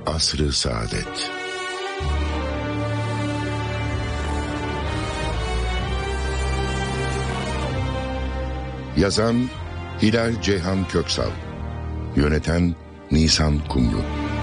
Asr-ı Saadet. Yazan Hilal Ceyhan Köksal, yöneten Nisan Kumru.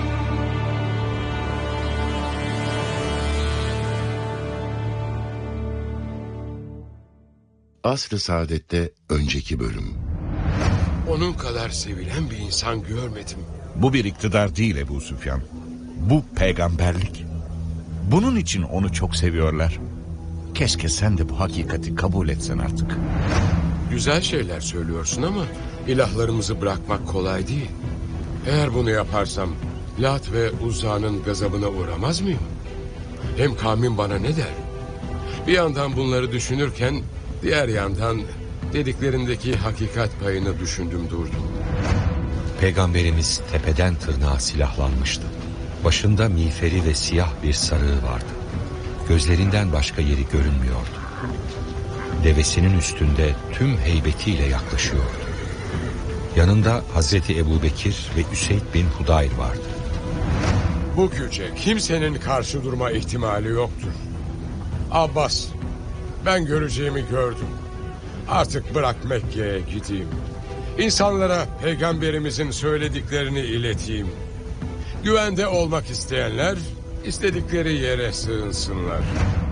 Asr-ı Saadet'te önceki bölüm. Onun kadar sevilen bir insan görmedim. Bu bir iktidar değil Ebu Süfyan. Bu peygamberlik. Bunun için onu çok seviyorlar. Keşke sen de bu hakikati kabul etsen artık. Güzel şeyler söylüyorsun ama ilahlarımızı bırakmak kolay değil. Eğer bunu yaparsam Lat ve Uzza'nın gazabına uğramaz mıyım? Hem kavmin bana ne der? Bir yandan bunları düşünürken diğer yandan dediklerindeki hakikat payını düşündüm durdum. Peygamberimiz tepeden tırnağa silahlanmıştı. Başında miğferi ve siyah bir sarığı vardı. Gözlerinden başka yeri görünmüyordu. Devesinin üstünde tüm heybetiyle yaklaşıyordu. Yanında Hazreti Ebubekir ve Üseyd bin Hudayr vardı. Bu güce kimsenin karşı durma ihtimali yoktur. Abbas, ben göreceğimi gördüm. Artık bırak Mekke'ye gideyim. İnsanlara peygamberimizin söylediklerini ileteyim. Güvende olmak isteyenler istedikleri yere sığınsınlar.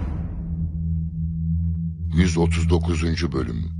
139. bölüm.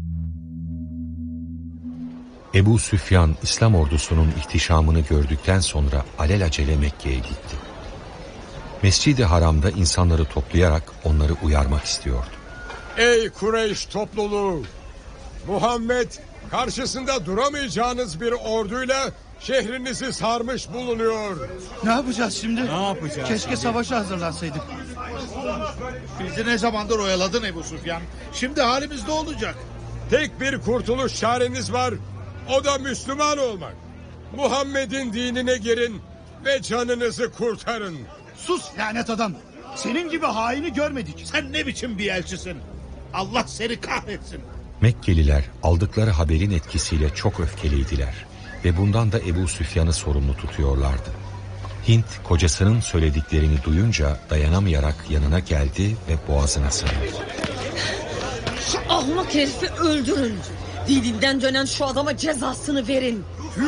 Ebu Süfyan İslam ordusunun ihtişamını gördükten sonra alelacele Mekke'ye gitti. Mescid-i Haram'da insanları toplayarak onları uyarmak istiyordu. Ey Kureyş topluluğu! Muhammed karşısında duramayacağınız bir orduyla şehrinizi sarmış bulunuyor. Ne yapacağız şimdi? Ne yapacağız? Keşke savaşa hazırlansaydık. Bizi ne zamandır oyaladın Ebu Süfyan. Şimdi halimiz ne olacak? Tek bir kurtuluş çareniz var. O da Müslüman olmak. Muhammed'in dinine girin ve canınızı kurtarın. Sus lanet adam. Senin gibi haini görmedik. Sen ne biçim bir elçisin? Allah seni kahretsin. Mekkeliler aldıkları haberin etkisiyle çok öfkeliydiler ve bundan da Ebu Süfyan'ı sorumlu tutuyorlardı. Hint kocasının söylediklerini duyunca dayanamayarak yanına geldi ve boğazına sarıldı. Şu ahmak herifi öldürün. Dininden dönen şu adama cezasını verin.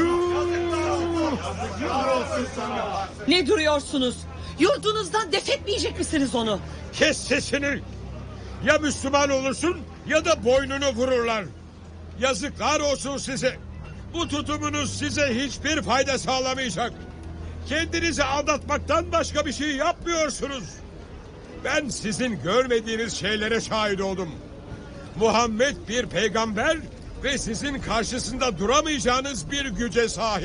Ne duruyorsunuz? Yurdunuzdan defetmeyecek misiniz onu? Kes sesini. Ya Müslüman olursun ya da boynunu vururlar. Yazıklar olsun size. Bu tutumunuz size hiçbir fayda sağlamayacak. Kendinizi aldatmaktan başka bir şey yapmıyorsunuz. Ben sizin görmediğiniz şeylere şahit oldum. Muhammed bir peygamber ve sizin karşısında duramayacağınız bir güce sahip.